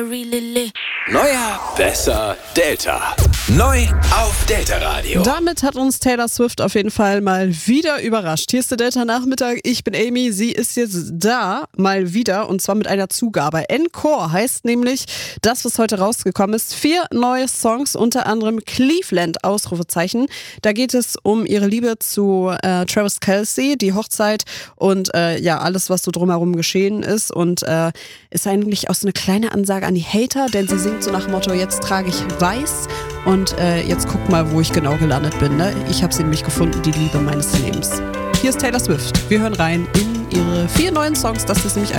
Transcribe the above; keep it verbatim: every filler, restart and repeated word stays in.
Neuer, besser, Delta. Neu auf Delta Radio. Damit hat uns Taylor Swift auf jeden Fall mal wieder überrascht. Hier ist der Delta Nachmittag. Ich bin Amy. Sie ist jetzt da mal wieder und zwar mit einer Zugabe. Encore heißt nämlich das, was heute rausgekommen ist. Vier neue Songs, unter anderem Cleveland, Ausrufezeichen. Da geht es um ihre Liebe zu äh, Travis Kelce, die Hochzeit und äh, ja, alles, was so drumherum geschehen ist. Und äh, ist eigentlich auch so eine kleine Ansage an die Hater, denn sie singt so nach dem Motto, jetzt trage ich weiß und äh, jetzt guck mal, wo ich genau gelandet bin. Ne? Ich habe sie nämlich gefunden, die Liebe meines Lebens. Hier ist Taylor Swift. Wir hören rein in ihre vier neuen Songs. Das ist nämlich